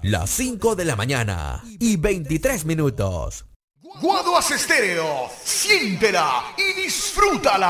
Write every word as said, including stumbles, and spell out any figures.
las cinco de la mañana y veintitrés minutos. Guaduas Estéreo, siéntela y disfrútala.